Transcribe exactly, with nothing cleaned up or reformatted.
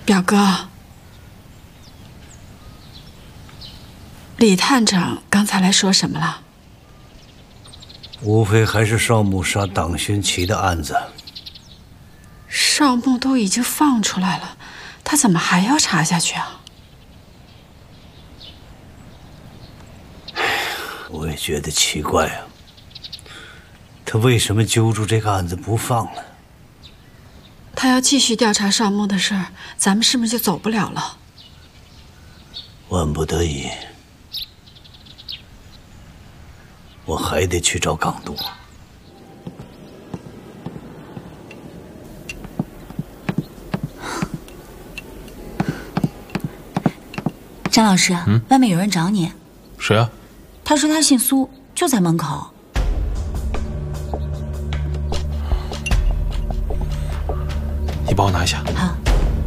表哥，李探长刚才来说什么了？ 无非还是少木杀党勋旗的案子。 少木都已经放出来了，他怎么还要查下去啊？ 我也觉得奇怪啊，他为什么揪住这个案子不放呢？ 他要继续调查少木的事儿，咱们是不是就走不了了？ 万不得已，我还得去找港督。 张老师， 嗯， 外面有人找你。 谁啊？ 他说他姓苏，就在门口。 你帮我拿一下。 好。